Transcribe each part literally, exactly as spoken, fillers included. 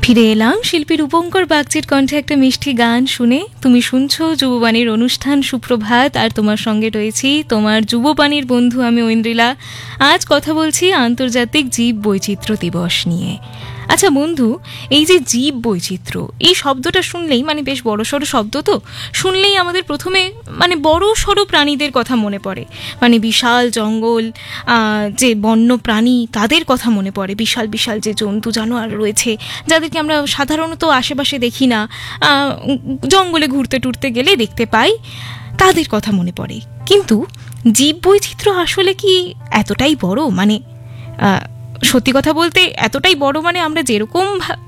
ফিরে এলাম শিল্পী রূপঙ্কর বাগচির কণ্ঠে একটা মিষ্টি গান শুনে। তুমি শুনছো যুববাণীর অনুষ্ঠান সুপ্রভাত, আর তোমার সঙ্গে রয়েছি তোমার যুববাণীর বন্ধু আমি ঐন্দ্রিলা। আজ কথা বলছি আন্তর্জাতিক জীব বৈচিত্র্য দিবস নিয়ে। আচ্ছা বন্ধু, এই যে জীব বৈচিত্র্য, এই শব্দটা শুনলেই মানে বেশ বড় সড়ো শব্দ, তো শুনলেই আমাদের প্রথমে মানে বড় সড়ো প্রাণীদের কথা মনে পড়ে, মানে বিশাল জঙ্গল, যে বন্য প্রাণী তাদের কথা মনে পড়ে, বিশাল বিশাল যে জন্তু জানোয়ার রয়েছে যাদেরকে আমরা সাধারণত আশেপাশে দেখি না, জঙ্গলে ঘুরতে টুরতে গেলে দেখতে পাই, তাদের কথা মনে পড়ে। কিন্তু জীব বৈচিত্র্য আসলে কি এতটাই বড়? মানে সত্যি কথা বলতে এতটাই বড় মানে আমরা যেরকম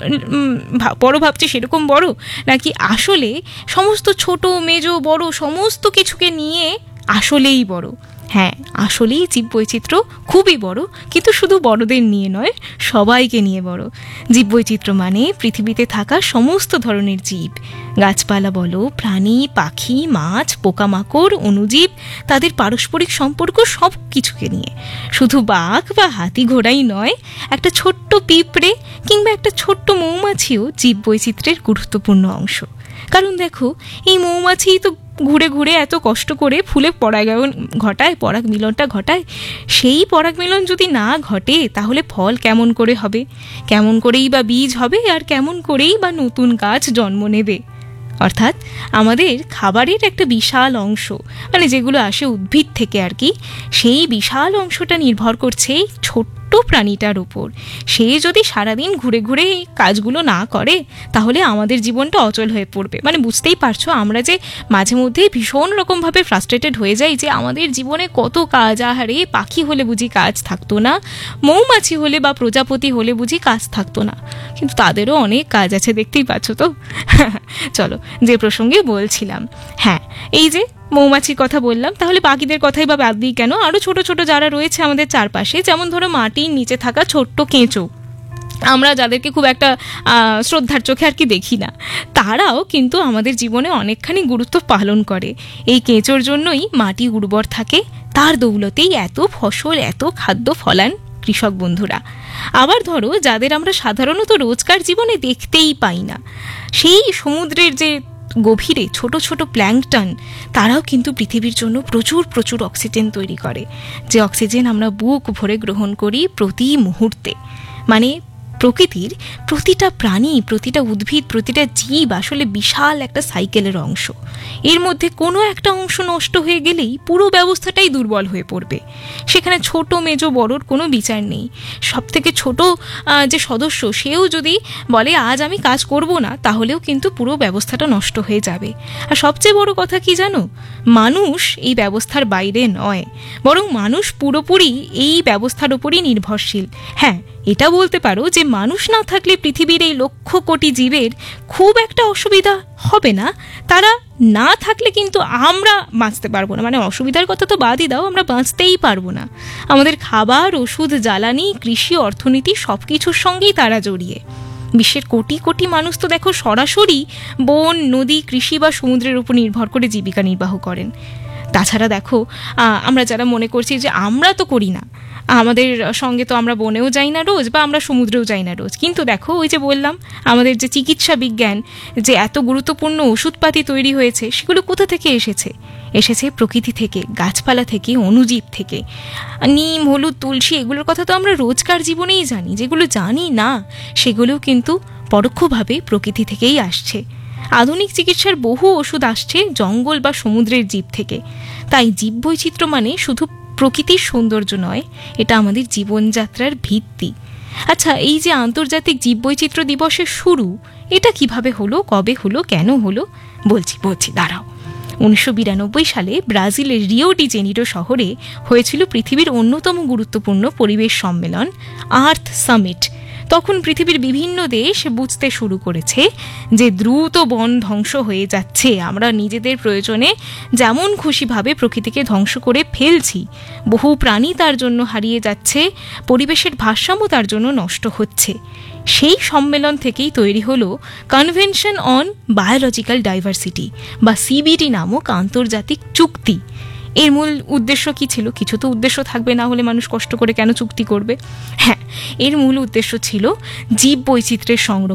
বড় ভাবছি সেরকম বড়, নাকি আসলে সমস্ত ছোট মেজো বড় সমস্ত কিছুকে নিয়ে আসলেই বড়? হ্যাঁ, আসলেই জীব বৈচিত্র্য খুবই বড়, কিন্তু শুধু বড়দের নিয়ে নয়, সবাইকে নিয়ে বড়। জীব বৈচিত্র্য মানে পৃথিবীতে থাকা সমস্ত ধরনের জীব, গাছপালা বলো, প্রাণী, পাখি, মাছ, পোকামাকড়, অণুজীব, তাদের পারস্পরিক সম্পর্ক, সব কিছুকে নিয়ে। শুধু বাঘ বা হাতি ঘোড়াই নয়, একটা ছোট্ট পিঁপড়ে কিংবা একটা ছোট্ট মৌমাছিও জীব বৈচিত্র্যের গুরুত্বপূর্ণ অংশ। কারণ দেখো, এই মৌমাছিই তো ঘুরে ঘুরে এত কষ্ট করে ফুলে পরাগায়ন ঘটায়, পরাগ মিলনটা ঘটায়। সেই পরাগ মিলন যদি না ঘটে তাহলে ফল কেমন করে হবে, কেমন করেই বা বীজ হবে, আর কেমন করেই বা নতুন গাছ জন্ম নেবে? অর্থাৎ আমাদের খাবারের একটা বিশাল অংশ, মানে যেগুলো আসে উদ্ভিদ থেকে আর কি, সেই বিশাল অংশটা নির্ভর করছে ছোট্ট প্রাণীটার উপর। সে যদি সারাদিন ঘুরে ঘুরে কাজগুলো না করে তাহলে আমাদের জীবনটা অচল হয়ে পড়বে। মানে বুঝতেই পারছো, আমরা যে মাঝে মধ্যে ভীষণ রকমভাবে ফ্রাস্ট্রেটেড হয়ে যাই যে আমাদের জীবনে কত কাজ, আহারে পাখি হলে বুঝি কাজ থাকতো না, মৌমাছি হলে বা প্রজাপতি হলে বুঝি কাজ থাকতো না, কিন্তু তাদেরও অনেক কাজ আছে, দেখতেই পাচ্ছ তো। চলো, যে প্রসঙ্গে বলছিলাম, হ্যাঁ এই যে মৌমাছির কথা বললাম, তাহলে পাখিদের কথাই বা বাদ দিই কেন? আরও ছোট ছোট যারা রয়েছে আমাদের চারপাশে, যেমন ধরো মাটির নিচে থাকা ছোট্ট কেঁচো, আমরা যাদেরকে খুব একটা শ্রদ্ধার চোখে আর কি দেখি না, তারাও কিন্তু আমাদের জীবনে অনেকখানি গুরুত্ব পালন করে। এই কেঁচোর জন্যই মাটি উর্বর থাকে, তার দৌলতেই এত ফসল, এত খাদ্য ফলান কৃষক বন্ধুরা। আবার ধরো যাদের আমরা সাধারণত রোজকার জীবনে দেখতেই পাই না, সেই সমুদ্রের যে গভীরে ছোট ছোট প্ল্যাঙ্কটন, তারাও কিন্তু পৃথিবীর জন্য প্রচুর প্রচুর অক্সিজেন তৈরি করে, যে অক্সিজেন আমরা বুক ভরে গ্রহণ করি প্রতি মুহূর্তে। মানে প্রকৃতির প্রতিটা প্রাণী, প্রতিটা উদ্ভিদ, প্রতিটা জীব আসলে বিশাল একটা সাইকেলের অংশ। এর মধ্যে কোনো একটা অংশ নষ্ট হয়ে গেলেই পুরো ব্যবস্থাটাই দুর্বল হয়ে পড়বে। সেখানে ছোট মেজো বড়োর কোনো বিচার নেই। সব থেকে ছোট যে সদস্য, সেও যদি বলে আজ আমি কাজ করব না, তাহলেও কিন্তু পুরো ব্যবস্থাটা নষ্ট হয়ে যাবে। আর সবচেয়ে বড় কথা কি জানো, মানুষ এই ব্যবস্থার বাইরে নয়, বরং মানুষ পুরোপুরি এই ব্যবস্থার উপরই নির্ভরশীল। হ্যাঁ, এটা বলতে পারো যে মানুষ না থাকলে পৃথিবীর এই লক্ষ কোটি জীবের খুব একটা অসুবিধা হবে না। তারা না থাকলে কিন্তু আমরা বাঁচতে পারবো না। মানে অসুবিধার কথা তো বাদই দাও, আমরা বাঁচতেই পারবো না। আমাদের খাবার, ওষুধ, জ্বালানি, কৃষি, অর্থনীতি সব কিছুর সঙ্গেই তারা জড়িয়ে। বিশ্বের কোটি কোটি মানুষ তো দেখো সরাসরি বন, নদী, কৃষি বা সমুদ্রের উপর নির্ভর করে জীবিকা নির্বাহ করেন। তাছাড়া দেখো, আমরা যারা মনে করছি যে আমরা তো করি না, আমাদের সঙ্গে তো আমরা বনেও যাই না রোজ, বা আমরা সমুদ্রেও যাই না রোজ, কিন্তু দেখো ওই যে বললাম, আমাদের যে চিকিৎসা বিজ্ঞান, যে এত গুরুত্বপূর্ণ ওষুধপাতি তৈরি হয়েছে, সেগুলো কোথা থেকে এসেছে? এসেছে প্রকৃতি থেকে, গাছপালা থেকে, অণুজীব থেকে। নিম, হলুদ, তুলসী, এগুলোর কথা তো আমরা রোজকার জীবনেই জানি। যেগুলো জানি না সেগুলোও কিন্তু পরোক্ষভাবে প্রকৃতি থেকেই আসছে। আধুনিক চিকিৎসার বহু ওষুধ আসছে জঙ্গল বা সমুদ্রের জীব থেকে। তাই জীব বৈচিত্র্য মানে শুধু প্রকৃতির সৌন্দর্য নয়, এটা আমাদের জীবনযাত্রার ভিত্তি। আচ্ছা, এই যে আন্তর্জাতিক জীব বৈচিত্র্য দিবসের শুরু, এটা কিভাবে হলো, কবে হলো, কেন হলো? বলছি বলছি দাঁড়াও। উনিশশো বিরানব্বই সালে ব্রাজিলের রিও ডি জেনিরো শহরে হয়েছিল পৃথিবীর অন্যতম গুরুত্বপূর্ণ পরিবেশ সম্মেলন, আর্থ সামিট। তখন পৃথিবীর বিভিন্ন দেশ বুঝতে শুরু করেছে যে দ্রুত বন ধ্বংস হয়ে যাচ্ছে, আমরা নিজেদের প্রয়োজনে যেমন খুশিভাবে প্রকৃতিকে ধ্বংস করে ফেলছি, বহু প্রাণী তার জন্য হারিয়ে যাচ্ছে, পরিবেশের ভারসাম্য তার জন্য নষ্ট হচ্ছে। সেই সম্মেলন থেকেই তৈরি হলো কনভেনশন অন বায়োলজিক্যাল ডাইভার্সিটি বা সিবিডি নামক আন্তর্জাতিক চুক্তি। এর মূল উদ্দেশ্য কি ছিল? কিছু তো উদ্দেশ্য থাকবে, না হলে মানুষ কষ্ট করে কেন চুক্তি করবে? হ্যাঁ, এর মূল উদ্দেশ্য ছিল জীব বৈচিত্র্যের সংরক্ষণ